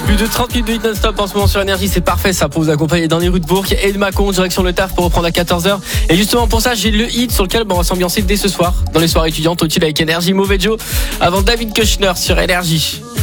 Plus de 30 minutes de hit non-stop en ce moment sur Énergie, c'est parfait ça pour vous accompagner dans les rues de Bourg et de Mâcon, direction le taf pour reprendre à 14h. Et justement pour ça, j'ai le hit sur lequel on va s'ambiancer dès ce soir dans les soirées étudiantes au-dessus avec Énergie. Mauvais Joe avant David Kushner sur Énergie.